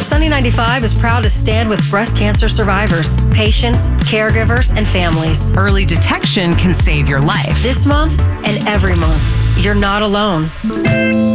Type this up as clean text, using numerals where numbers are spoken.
Sunny 95 is proud to stand with breast cancer survivors, patients, caregivers, and families. Early detection can save your life. This month and every month, you're not alone.